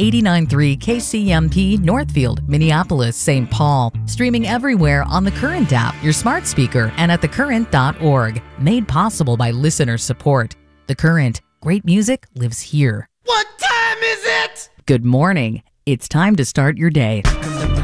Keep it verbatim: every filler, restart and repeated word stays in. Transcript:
eighty-nine point three K C M P Northfield, Minneapolis, Saint Paul. Streaming everywhere on the Current app, your smart speaker, and at the current dot org. Made possible by listener support. The Current. Great music lives here. What time is it? Good morning. It's time to start your day.